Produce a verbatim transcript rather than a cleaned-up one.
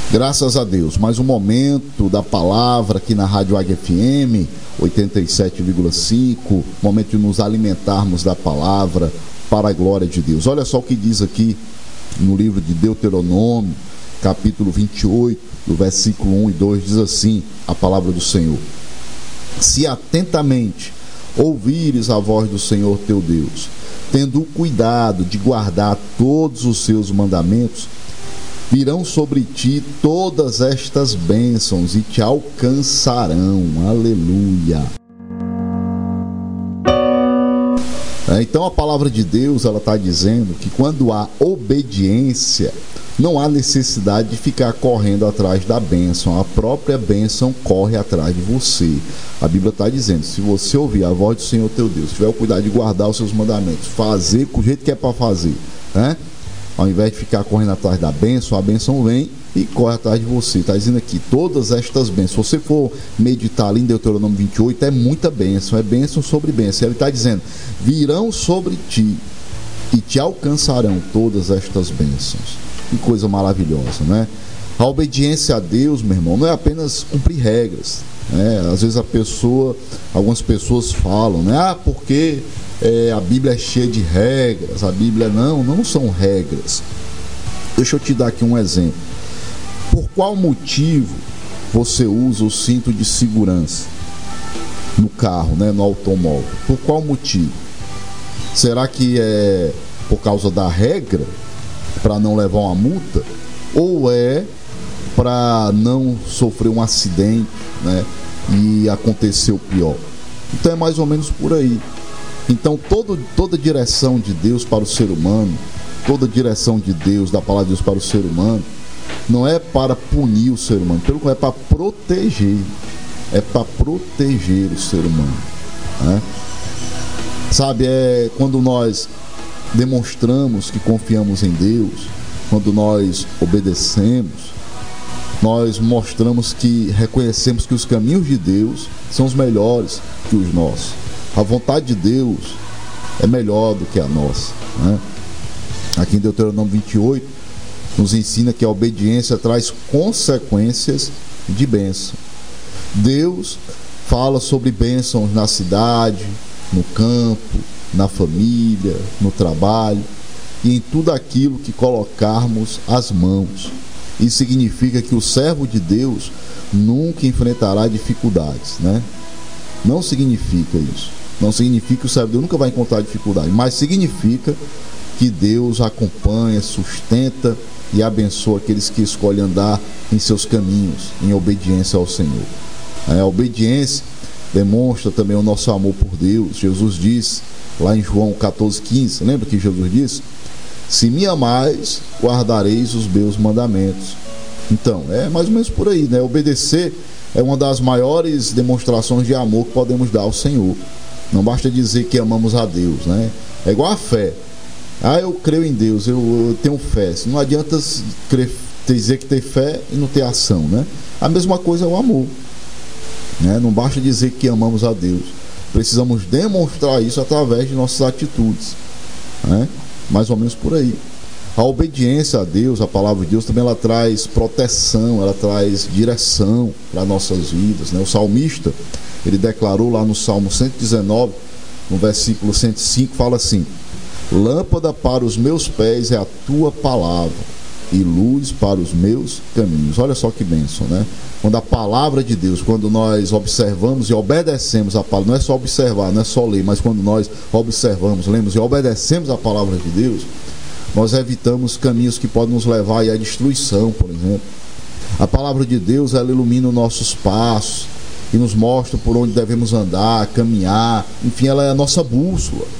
Graças a Deus, mais um momento da palavra aqui na Rádio Águia F M oitenta e sete vírgula cinco, momento de nos alimentarmos da palavra para a glória de Deus. Olha só o que diz aqui no livro de Deuteronômio, capítulo vinte e oito, do versículo um e dois, diz assim a palavra do Senhor: se atentamente ouvires a voz do Senhor teu Deus, tendo o cuidado de guardar todos os seus mandamentos, virão sobre ti todas estas bênçãos e te alcançarão. Aleluia. É, então a palavra de Deus, ela está dizendo que quando há obediência, não há necessidade de ficar correndo atrás da bênção. A própria bênção corre atrás de você. A Bíblia está dizendo, se você ouvir a voz do Senhor teu Deus, tiver o cuidado de guardar os seus mandamentos, fazer com o jeito que é para fazer, né? Ao invés de ficar correndo atrás da bênção, a bênção vem e corre atrás de você. Está dizendo aqui, todas estas bênçãos. Se você for meditar ali em Deuteronômio vinte e oito, é muita bênção, é bênção sobre bênção. Ele está dizendo, virão sobre ti e te alcançarão todas estas bênçãos. Que coisa maravilhosa, né? A obediência a Deus, meu irmão, não é apenas cumprir regras, né? Às vezes a pessoa, algumas pessoas falam, né? Ah, porque... É, a Bíblia é cheia de regras. A Bíblia não, não são regras. Deixa eu te dar aqui um exemplo. Por qual motivo você usa o cinto de segurança no carro, né, no automóvel? Por qual motivo? Será que é por causa da regra, para não levar uma multa? Ou é para não sofrer um acidente, né, e acontecer o pior? Então é mais ou menos por aí. Então todo, toda direção de Deus para o ser humano, toda direção de Deus, da palavra de Deus para o ser humano, não é para punir o ser humano, pelo contrário, é para proteger, é para proteger o ser humano, né? Sabe, é quando nós demonstramos que confiamos em Deus, quando nós obedecemos, nós mostramos que reconhecemos que os caminhos de Deus são os melhores que os nossos. A vontade de Deus é melhor do que a nossa, né? Aqui em Deuteronômio vinte e oito nos ensina que a obediência traz consequências de bênção. Deus fala sobre bênçãos na cidade, no campo, na família, no trabalho e em tudo aquilo que colocarmos as mãos. Isso significa que o servo de Deus nunca enfrentará dificuldades, né? Não significa isso. Não significa que o servo de Deus nunca vai encontrar dificuldade, mas significa que Deus acompanha, sustenta e abençoa aqueles que escolhem andar em seus caminhos, em obediência ao Senhor. A obediência demonstra também o nosso amor por Deus. Jesus disse lá em João catorze, quinze, lembra que Jesus disse? Se me amais, guardareis os meus mandamentos. Então, é mais ou menos por aí, né? Obedecer é uma das maiores demonstrações de amor que podemos dar ao Senhor. Não basta dizer que amamos a Deus, né? É igual a fé. Ah, eu creio em Deus, eu, eu tenho fé. Não adianta crer, dizer que tem fé e não ter ação, né? A mesma coisa é o amor, né? Não basta dizer que amamos a Deus. Precisamos demonstrar isso através de nossas atitudes, né? Mais ou menos por aí. A obediência a Deus, a palavra de Deus, também ela traz proteção, ela traz direção para nossas vidas, né? O salmista, ele declarou lá no Salmo cento e dezenove, no versículo cento e cinco, fala assim: lâmpada para os meus pés é a tua palavra e luz para os meus caminhos. Olha só que bênção, né? Quando a palavra de Deus, quando nós observamos e obedecemos a palavra, não é só observar, não é só ler, mas quando nós observamos, lemos e obedecemos a palavra de Deus, nós evitamos caminhos que podem nos levar à destruição, por exemplo. A palavra de Deus, ela ilumina os nossos passos e nos mostra por onde devemos andar, caminhar. Enfim, ela é a nossa bússola.